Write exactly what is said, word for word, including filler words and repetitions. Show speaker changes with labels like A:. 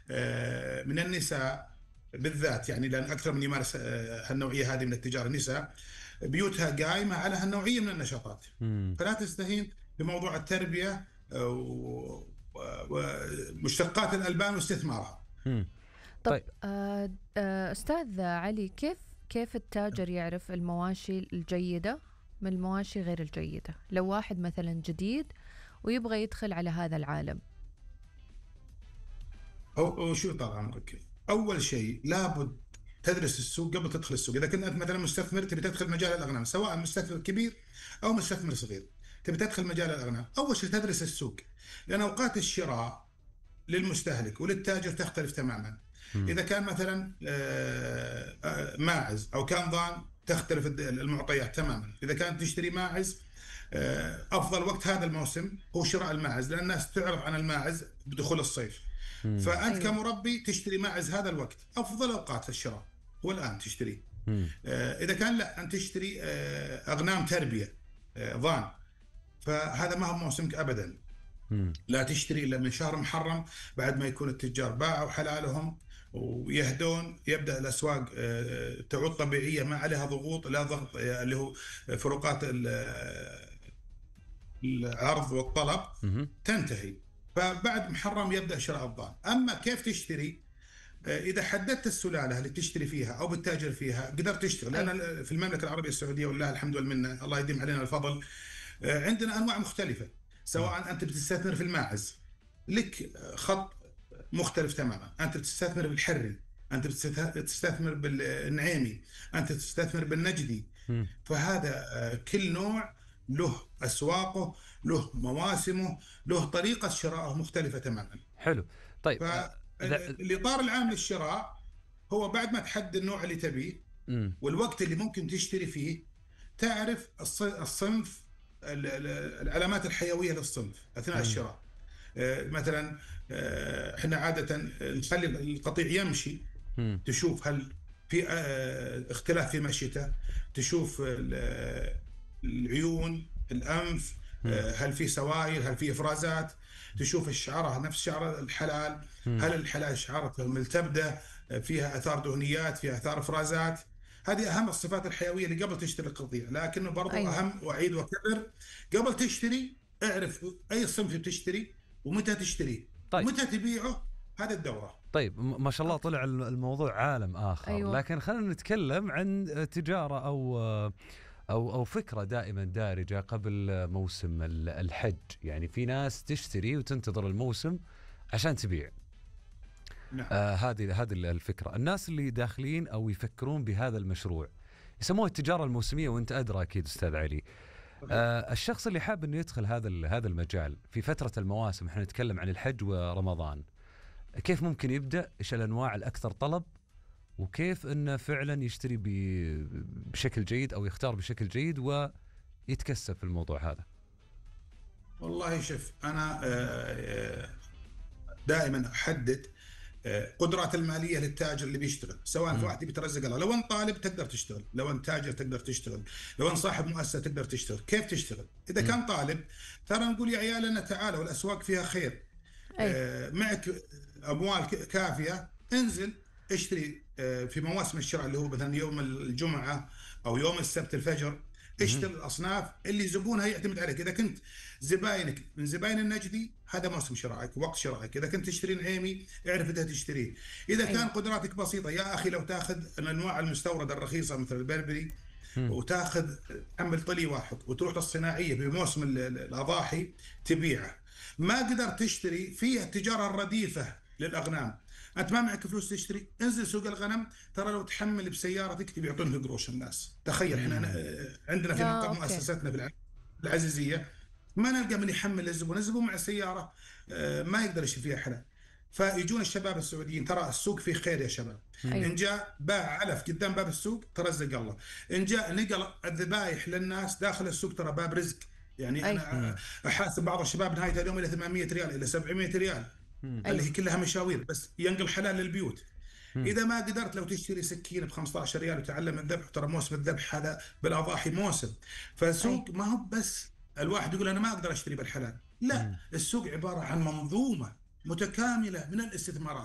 A: من النساء بالذات، يعني لأن أكثر من يمارس هالنوعية هذه من التجارة النساء، بيوتها قائمة على هالنوعية من النشاطات.
B: مم.
A: فلا تستهين بموضوع التربية ومشتقات الألبان واستثمارها.
B: مم.
C: طب
B: طيب.
C: آه، آه، أستاذ علي، كيف كيف التاجر يعرف المواشي الجيدة من المواشي غير الجيدة؟ لو واحد مثلا جديد ويبغى يدخل على هذا العالم.
A: أو شو طال عمرك، أول شيء لابد تدرس السوق قبل تدخل السوق. إذا كنت أنت مثلا مستثمر تبي تدخل مجال الأغنام، سواء مستثمر كبير أو مستثمر صغير تبي تدخل مجال الأغنام، أول شيء تدرس السوق، لأن أوقات الشراء للمستهلك وللتاجر تختلف تماما.
B: مم.
A: إذا كان مثلا ماعز أو كان ضان تختلف المعطيات تماما. إذا كانت تشتري ماعز، أفضل وقت هذا الموسم هو شراء الماعز، لأن الناس تعرف عن الماعز بدخول الصيف.
B: مم.
A: فأنت
C: أيوة.
A: كمربي تشتري ماعز هذا الوقت، أفضل أوقات الشراء هو الآن تشتري.
B: مم.
A: إذا كان لا أنت تشتري أغنام تربية ضان، فهذا ما هو موسمك أبدا.
B: مم.
A: لا تشتري إلا من شهر محرم، بعد ما يكون التجار باعوا حلالهم ويهدون، يبدأ الأسواق تعود طبيعية، ما عليها ضغوط، لا ضغط اللي هو فروقات العرض والطلب
B: مم.
A: تنتهي. فبعد محرم يبدأ شراء الضان. أما كيف تشتري؟ إذا حددت السلالة اللي تشتري فيها أو بتتاجر فيها قدرت تشتغل. لأن في المملكة العربية السعودية والله الحمد والمنة، الله يديم علينا الفضل، عندنا أنواع مختلفة. سواء أنت بتستثمر في الماعز لك خط مختلف تماما، أنت بتستثمر بالحري، أنت بتستثمر بالنعيمي، أنت بتستثمر بالنجدي.
B: مم.
A: فهذا كل نوع له أسواقه، له مواسمه، له طريقة شرائه مختلفة تماما.
B: حلو. طيب.
A: فالإطار العام للشراء هو بعد ما تحدد النوع اللي تبيه
B: مم.
A: والوقت اللي ممكن تشتري فيه، تعرف الصنف، العلامات الحيوية للصنف أثناء
B: مم.
A: الشراء. مثلا احنا عادة نخلي القطيع يمشي،
B: مم.
A: تشوف هل في اختلاف في مشيته، تشوف العيون، الأنف، هل في سوائل، هل في إفرازات، تشوف الشعرة نفس شعر الحلال، هل الحلال شعرته ملتبدة، فيها أثار دهنيات، فيها أثار إفرازات. هذه أهم الصفات الحيوية اللي قبل تشتري القطيع. لكنه برضو
C: أيوة.
A: أهم وأعيد وأكرر، قبل تشتري اعرف أي صنف بتشتري ومتى تشتري.
B: طيب.
A: ومتى تبيعه، هذا الدورة.
B: طيب ما شاء الله طلع الموضوع عالم آخر.
C: أيوة.
B: لكن خلينا نتكلم عن تجارة أو أو أو فكرة دائما دارجة قبل موسم الحج. يعني في ناس تشتري وتنتظر الموسم عشان تبيع.
A: نعم.
B: آه هذه هذه الفكرة. الناس اللي داخلين أو يفكرون بهذا المشروع يسموه التجارة الموسمية، وأنت أدرى أكيد أستاذ علي. آه الشخص اللي حاب إنه يدخل هذا هذا المجال في فترة المواسم، إحنا نتكلم عن الحج ورمضان، كيف ممكن يبدأ؟ إيش الأنواع الأكثر طلب؟ وكيف إنه فعلا يشتري بشكل جيد أو يختار بشكل جيد ويتكسب في الموضوع هذا؟
A: والله شوف، أنا دائما أحدد قدرات المالية للتاجر اللي بيشتغل، سواء في واحد بيترزق الله. لو أنت طالب تقدر تشتغل، لو أنت تاجر تقدر تشتغل، لو أنت صاحب مؤسسة تقدر تشتغل. كيف تشتغل؟ إذا م. كان طالب، ترى نقول يا عيالنا تعالوا، الأسواق فيها خير. آه معك أموال كافية، انزل اشتري آه في مواسم الشراء اللي هو مثلا يوم الجمعة أو يوم السبت الفجر، اشتري الأصناف اللي زبونها يعتمد عليك. إذا كنت زباينك من زباين النجدي، هذا موسم شرائك، وقت شرائك. إذا كنت تشتري نعيمي، اعرف إذا تشتريه. إذا كان قدراتك بسيطة، يا أخي لو تأخذ الأنواع المستوردة الرخيصة مثل البربري وتأخذ حمل طلي واحد وتروح للصناعية بموسم الأضاحي تبيعه. ما قدرت تشتري فيها التجارة الرديفة للأغنام، أنت ما معك فلوس تشتري، انزل سوق الغنم. ترى لو تحمل بسيارتك بيعطونه قروش الناس. تخيل احنا عندنا في
C: آه
A: مؤسساتنا في العزيزية ما نلقى من يحمل الزبون، الزبون مع السيارة ما يقدر يشتري فيها حلال. فيجون الشباب السعوديين، ترى السوق فيه خير يا شباب.
C: أيوة.
A: إن جاء باع علف قدام باب السوق ترزق الله، إن جاء نقل الذبائح للناس داخل السوق ترى باب رزق. يعني
C: أيوة.
A: أنا أحاسب بعض الشباب نهاية اليوم إلى ثمانمائة ريال إلى سبعمائة ريال، اللي هي كلها مشاوير بس ينقل حلال للبيوت. إذا ما قدرت، لو تشتري سكين ب خمسة عشر ريال وتعلم الذبح، ترى موسم الذبح هذا بالأضاحي موسم. فالسوق ما هو بس الواحد يقول أنا ما أقدر أشتري بالحلال، لا، السوق عبارة عن منظومة متكاملة من الاستثمارات.